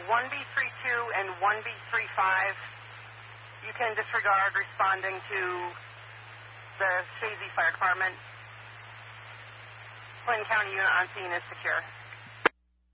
1B32 and 1B35, you can disregard responding to the Chazy Fire Department. Clinton County unit on scene is secure.